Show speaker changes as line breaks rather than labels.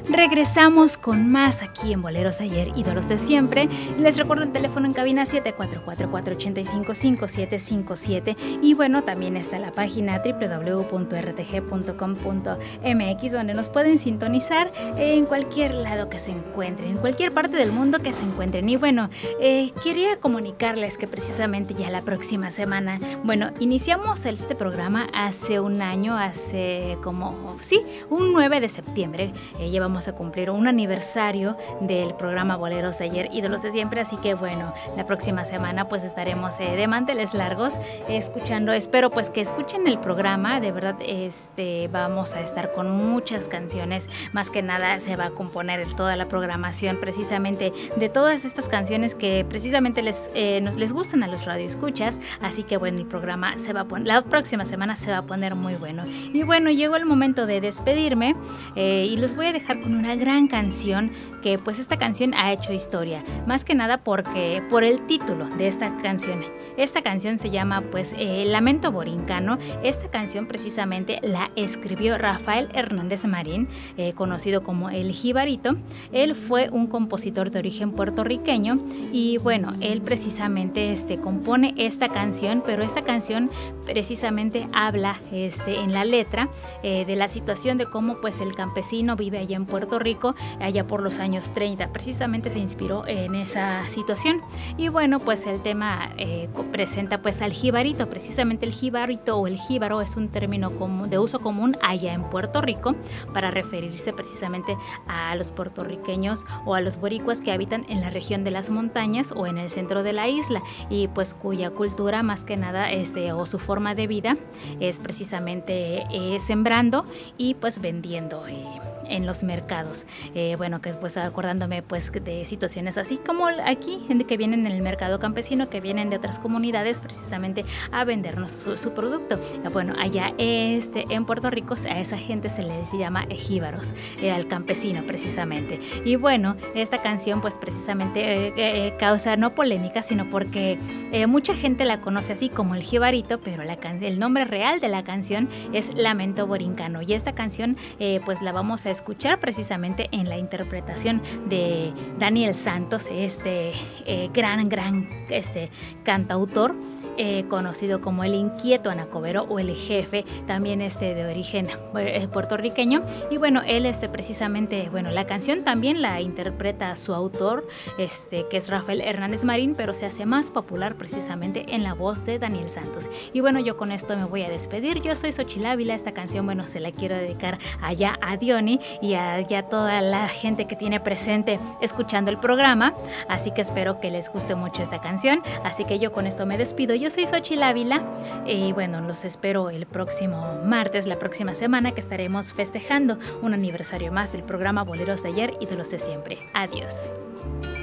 Regresamos con más aquí en Boleros Ayer, ídolos de siempre. Les recuerdo el teléfono en cabina 744-485-5757 y bueno, también está la página www.rtg.com.mx donde nos pueden sintonizar en cualquier lado que se encuentren, en cualquier parte del mundo que se encuentren. Y bueno, quería comunicarles que precisamente ya la próxima semana, bueno, iniciamos este programa hace un año, un 9 de septiembre, llevamos a cumplir un aniversario del programa Boleros de Ayer, ídolos de siempre, así que bueno, la próxima semana pues estaremos de manteles largos escuchando, espero pues que escuchen el programa, de verdad vamos a estar con muchas canciones, más que nada se va a componer toda la programación precisamente de todas estas canciones que precisamente les gustan a los radioescuchas, así que bueno, el programa la próxima semana se va a poner muy bueno. Y bueno, llegó el momento de despedirme y los voy a dejar con una gran canción que pues esta canción ha hecho historia, más que nada por el título de esta canción. Esta canción se llama pues Lamento Borincano. Esta canción precisamente la escribió Rafael Hernández Marín, conocido como El Jibarito. Él fue un compositor de origen puertorriqueño y bueno, él precisamente compone esta canción, pero esta canción precisamente habla en la letra de la situación de cómo pues el campesino vive allá en Puerto Rico, allá por los años 30, precisamente se inspiró en esa situación. Y bueno, pues el tema presenta pues al jibarito, precisamente el jibarito o el jíbaro es un término de uso común allá en Puerto Rico para referirse precisamente a los puertorriqueños o a los boricuas que habitan en la región de las montañas o en el centro de la isla y pues cuya cultura más que nada o su forma de vida es precisamente sembrando y pues vendiendo en los mercados. Bueno, que pues acordándome pues de situaciones así como aquí, que vienen en el mercado campesino, que vienen de otras comunidades precisamente a vendernos su producto. Bueno, allá en Puerto Rico a esa gente se les llama jíbaros, al campesino precisamente. Y bueno, esta canción pues precisamente causa no polémica, sino porque mucha gente la conoce así como el jibarito, pero el nombre real de la canción es Lamento Borincano. Y esta canción pues la vamos a escuchar precisamente en la interpretación de Daniel Santos, gran cantautor, conocido como el inquieto Anacobero o el jefe, también de origen puertorriqueño. Y bueno, él precisamente, bueno, la canción también la interpreta su autor, que es Rafael Hernández Marín, pero se hace más popular precisamente en la voz de Daniel Santos. Y bueno, yo con esto me voy a despedir. Yo soy Xochitl Ávila. Esta canción, bueno, se la quiero dedicar allá a Diony y a toda la gente que tiene presente escuchando el programa, así que espero que les guste mucho esta canción. Así que yo con esto me despido. Yo soy Xochitl Ávila y bueno, los espero el próximo martes, la próxima semana, que estaremos festejando un aniversario más del programa Boleros de Ayer, ídolos de siempre. Adiós.